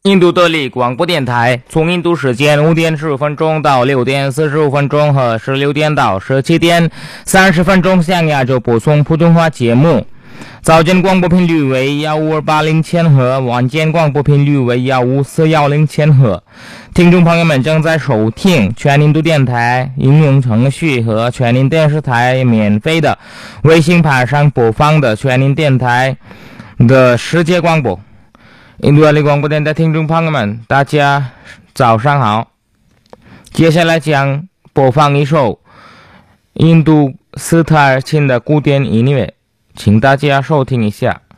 印度德里广播电台，从印度时间5点15分钟到6点45分钟和16点到17点30分钟向亚洲播送普通话节目。早间广播频率为15280千赫，晚间广播频率为15410千赫。听众朋友们正在收听全印度电台应用程序和全印电视台免费的微信盘上播放的全印电台的世界广播。印度德里广播电台听众朋友们，大家早上好。接下来将播放一首印度斯塔尔琴的古典音乐，请大家收听一下。